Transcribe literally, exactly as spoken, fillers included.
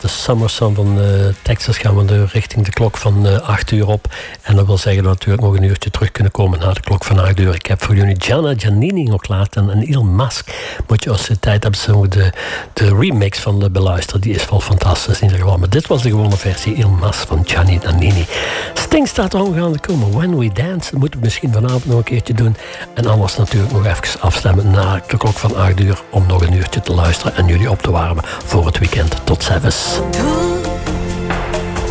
de Summer Sun van uh, Texas gaan we de, richting de klok van uh, acht uur op. En dat wil zeggen dat we natuurlijk nog een uurtje terug kunnen komen na de klok van acht uur. Ik heb voor jullie Gianna Giannini nog laten en Elon Musk. Moet je als je tijd hebt, zo de, de remix van de beluisteren. Die is wel fantastisch in ieder geval. Maar dit was de gewone versie Elon Musk van Gianni Giannini. Sting staat er ongaande komen. When We Dance. Dat moeten we misschien vanavond nog een keertje doen. En anders natuurlijk nog even afstemmen na de klok van acht uur. Om nog een uurtje te luisteren en jullie op te warmen voor het weekend. Tot zevens.